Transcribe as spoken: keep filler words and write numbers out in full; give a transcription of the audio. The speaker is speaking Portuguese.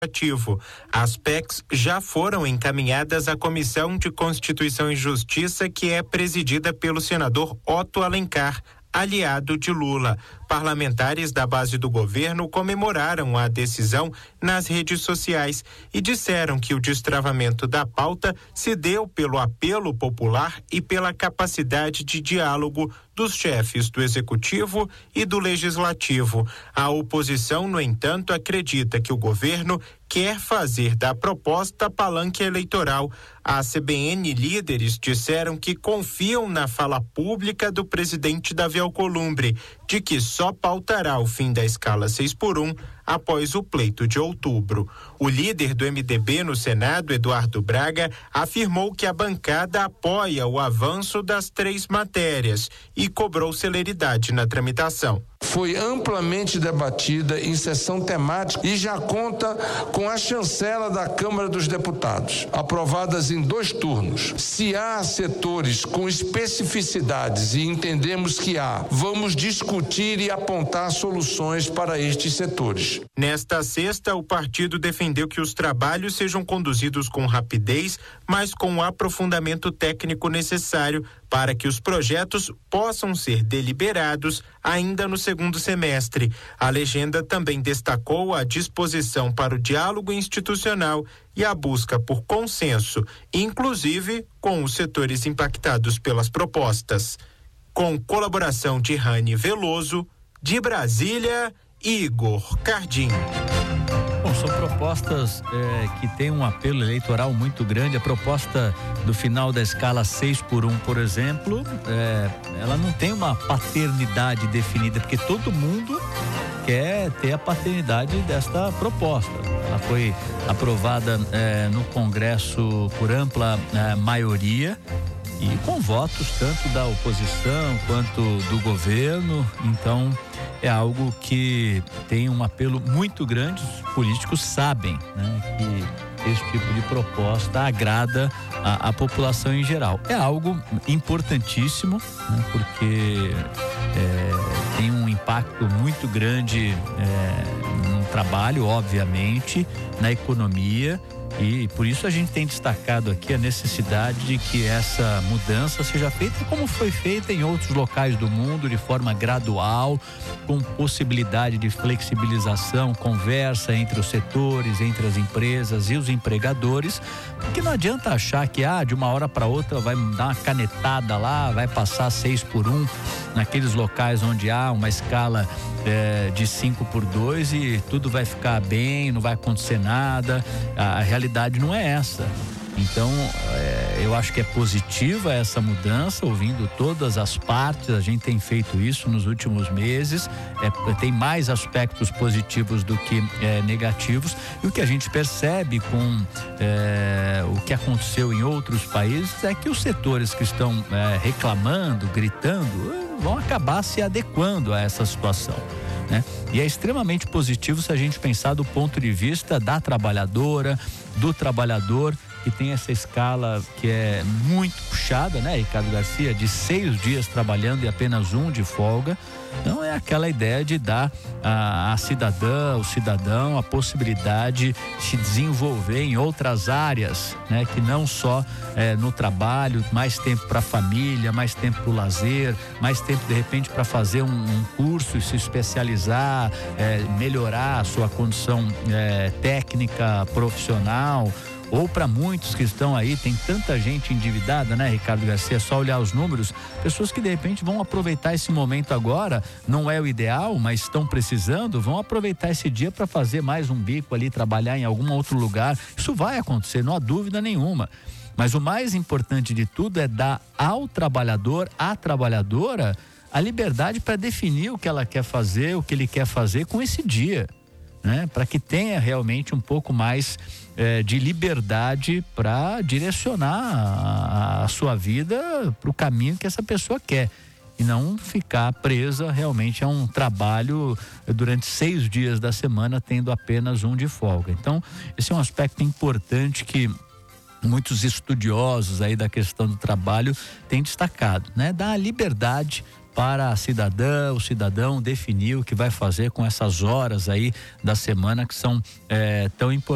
Legislativo. As P E Cs já foram encaminhadas à Comissão de Constituição e Justiça, que é presidida pelo senador Otto Alencar, aliado de Lula. Parlamentares da base do governo comemoraram a decisão nas redes sociais e disseram que o destravamento da pauta se deu pelo apelo popular e pela capacidade de diálogo dos chefes do Executivo e do Legislativo. A oposição, no entanto, acredita que o governo quer fazer da proposta palanque eleitoral. A C B N líderes disseram que confiam na fala pública do presidente Davi Alcolumbre, de que só pautará o fim da escala seis por um após o pleito de outubro. O líder do M D B no Senado, Eduardo Braga, afirmou que a bancada apoia o avanço das três matérias e cobrou celeridade na tramitação. Foi amplamente debatida em sessão temática e já conta com a chancela da Câmara dos Deputados, aprovadas em dois turnos. Se há setores com especificidades e entendemos que há, vamos discutir e apontar soluções para estes setores. Nesta sexta, o partido defendeu que os trabalhos sejam conduzidos com rapidez, mas com o aprofundamento técnico necessário para que os projetos possam ser deliberados ainda no segundo semestre. A legenda também destacou a disposição para o diálogo institucional e a busca por consenso, inclusive com os setores impactados pelas propostas. Com colaboração de Rani Veloso, de Brasília, Igor Cardim. Bom, são propostas é, que têm um apelo eleitoral muito grande. A proposta do final da escala seis por um, por exemplo, é, ela não tem uma paternidade definida, porque todo mundo quer ter a paternidade desta proposta. Ela foi aprovada é, no Congresso por ampla é, maioria e com votos tanto da oposição quanto do governo. Então, é algo que tem um apelo muito grande. Os políticos sabem, né, que esse tipo de proposta agrada a, a população em geral. É algo importantíssimo, né, porque é, tem um impacto muito grande é, no trabalho, obviamente, na economia. E por isso a gente tem destacado aqui a necessidade de que essa mudança seja feita como foi feita em outros locais do mundo, de forma gradual, com possibilidade de flexibilização, conversa entre os setores, entre as empresas e os empregadores, porque não adianta achar que ah, de uma hora para outra vai dar uma canetada lá, vai passar seis por um naqueles locais onde há uma escala é, de cinco por dois e tudo vai ficar bem, não vai acontecer nada. A, a realidade não é essa. Então, é, eu acho que é positiva essa mudança, ouvindo todas as partes. A gente tem feito isso nos últimos meses, é, tem mais aspectos positivos do que é, negativos, e o que a gente percebe com é, o que aconteceu em outros países é que os setores que estão é, reclamando, gritando, vão acabar se adequando a essa situação, né? E é extremamente positivo se a gente pensar do ponto de vista da trabalhadora, do trabalhador, que tem essa escala que é muito puxada, né, Ricardo Garcia, de seis dias trabalhando e apenas um de folga. Então é aquela ideia de dar a, a cidadã, o cidadão, a possibilidade de se desenvolver em outras áreas, né, que não só é, no trabalho, mais tempo para a família, mais tempo para o lazer, mais tempo de repente para fazer um, um curso e se especializar, é, melhorar a sua condição é, técnica, profissional. Ou para muitos que estão aí, tem tanta gente endividada, né, Ricardo Garcia? É só olhar os números, pessoas que de repente vão aproveitar esse momento agora, não é o ideal, mas estão precisando, vão aproveitar esse dia para fazer mais um bico ali, trabalhar em algum outro lugar. Isso vai acontecer, não há dúvida nenhuma. Mas o mais importante de tudo é dar ao trabalhador, à trabalhadora, a liberdade para definir o que ela quer fazer, o que ele quer fazer com esse dia, né? Para que tenha realmente um pouco mais é, de liberdade para direcionar a, a sua vida para o caminho que essa pessoa quer e não ficar presa realmente a um trabalho durante seis dias da semana tendo apenas um de folga. Então, esse é um aspecto importante que muitos estudiosos aí da questão do trabalho têm destacado, né? Dar a liberdade para a cidadã, o cidadão definir o que vai fazer com essas horas aí da semana que são é, tão importantes.